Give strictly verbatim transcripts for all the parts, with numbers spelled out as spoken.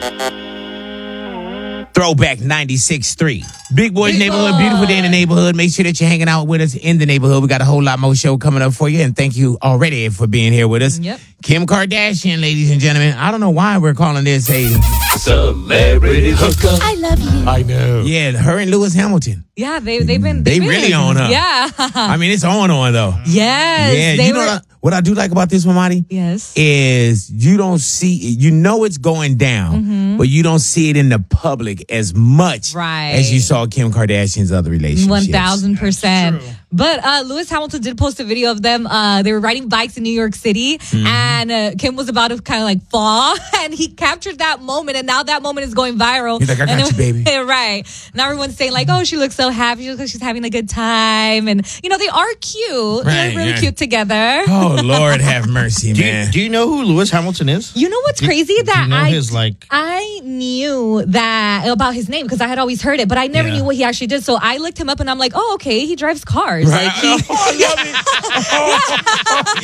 Throwback ninety-six point three. Big Boys Big Neighborhood, boy. Beautiful day in the neighborhood. Make sure that you're hanging out with us in the neighborhood. We got a whole lot more show coming up for you. And thank you already for being here with us. Yep. Kim Kardashian, ladies and gentlemen. I don't know why we're calling this a celebrity hookup. I love you. I know. Yeah, her and Lewis Hamilton. Yeah, they, they've been. They they've really been. on her. Yeah. I mean, it's on on though. Yes. Yeah, they you know were, what I, what I do like about this one, Marty? Yes. Is you don't see, you know it's going down, mm-hmm. but you don't see it in the public as much right. as you saw Kim Kardashian's other relationships. one thousand percent. But uh, Lewis Hamilton did post a video of them. Uh, they were riding bikes in New York City, mm-hmm. and uh, Kim was about to kind of like fall, and he captured that moment, and now that moment is going viral. He's like, I got and you, baby. Right. Now everyone's saying like, oh, she looks so happy. She looks like she's having a good time. And, you know, they are cute. Right, They're really yeah. cute together. Oh, Lord have mercy, do man. You, do you know who Lewis Hamilton is? You know what's do, crazy? That do you know I, his, like... I knew that about his name because I had always heard it, but I never yeah. knew what he actually did. So I looked him up and I'm like, oh, okay, he drives cars. Right. Like he, oh, I love it. Oh,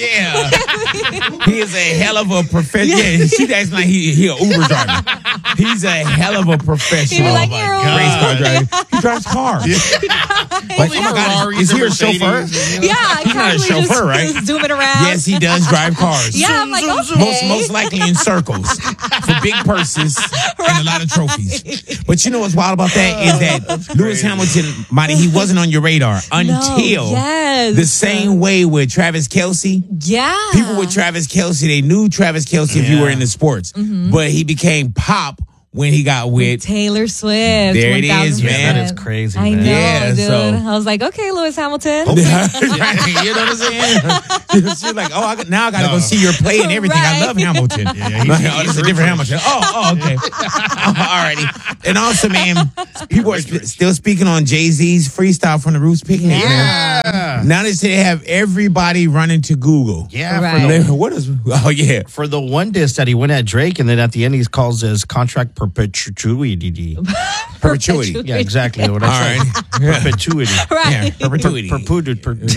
yeah. He is a hell of a professional. Yeah, she acts like he, he an Uber driver. He's a hell of a professional. He, like, oh, my Uber. Race car driver. He drives cars. Yeah. Like, oh my God, is, is he a chauffeur? Yeah, he's not a chauffeur, just, right? Just zooming around. Yes, he does drive cars. Yeah, I'm like, okay. Most, most likely in circles for big purses right. and a lot of trophies. But you know what's wild about that is that Lewis Hamilton, Monty, he wasn't on your radar until no, yes. the same way with Travis Kelce. Yeah. People with Travis Kelce, they knew Travis Kelce yeah. if you were in the sports. Mm-hmm. But he became pop when he got with Taylor Swift. There it is, man. Yeah, that is crazy, I man. know, yeah, dude. So. I was like, okay, Lewis Hamilton. Okay. You know what I'm saying? She's like, oh, I got, now I got to no. go see your play and everything. Right. I love Hamilton. Yeah, he's, like, oh, this is a different Hamilton. Oh, oh, okay. All righty. And also, man, people are sp- still speaking on Jay-Z's freestyle from the Roots Picnic. Yeah. Man. Now they say they have everybody running to Google. Yeah. Right. For the, what is, oh, yeah. For the one diss that he went at Drake, and then at the end he calls his contract perpetuity. Perpetuity. Yeah, exactly. What I All said. right. Yeah. Perpetuity. Right. Yeah, perpetuity. Per, per, per, per,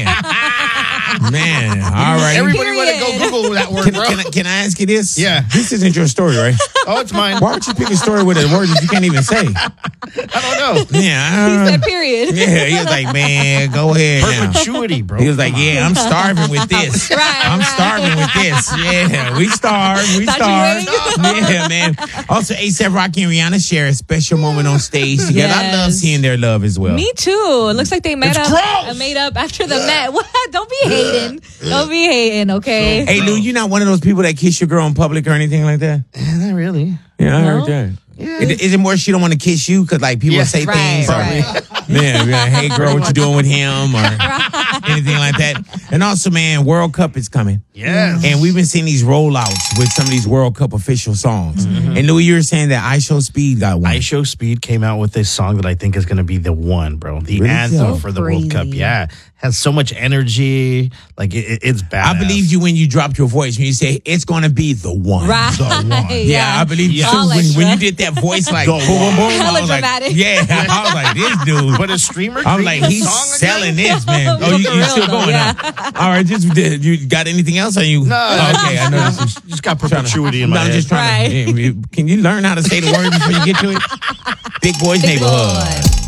yeah. Man, all right. Everybody want to go Google that word, Can, bro. can, I, can I ask you this? Yeah. This isn't your story, right? Oh, it's mine. Why would you pick a story with a word that you can't even say? I don't know. Yeah. I don't He know. said period. Yeah, he was like, man, go ahead now. Perpetuity, bro. He was like, yeah, I'm starving with this. Right, I'm right. starving with this. Yeah, we starved. We Thought starved. Yeah, man. Also, A$AP Rocky and Rihanna share a special moment on stage together. I love Yes. seeing their love as well. Me too. It looks like they met It's up. gross. uh, Made up after the Met. What? Don't be hating. Don't be hating. Okay. Hey, Lou, you're not one of those people that kiss your girl in public or anything like that? Eh, not really. Yeah, I No? heard that. Yeah. Is, is it more she don't want to kiss you because like people Yeah. say Right, things? right. Or, man, yeah, hey girl, what you doing with him or anything like that? And also, man, World Cup is coming. Yes. And we've been seeing these rollouts with some of these World Cup official songs. Mm-hmm. And Louis, you were saying that I Show Speed got one. I Show Speed came out with a song that I think is going to be the one, bro. The Really? anthem So for the World Cup. crazy. Yeah. Has so much energy. Like, it, it's bad. I believed you when you dropped your voice, when you say, it's going to be the one. Right. The one. Yeah, Yeah. I believe you Yeah. too. All When, extra. when you did that voice like, boom, boom, boom. Hella I was like, dramatic. yeah. I was like, this dude. But a streamer I'm created like, a he's song selling again? this, man. Oh, you, For you real, still though, going, yeah. huh? All right, just did you got anything else? Are you? No. Okay, I know. This is, Just got perpetuity in no, my I'm head. just trying Right. to. Can you learn how to say the word before you get to it? Big Boys Big Neighborhood. boy.